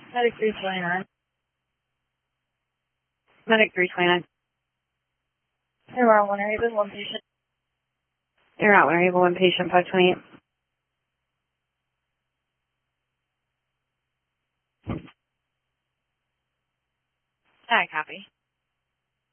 Medic 329. Medic 329. Air Route 1 Able, one patient. Air Route 1 Able, one patient, 528. Hi, copy.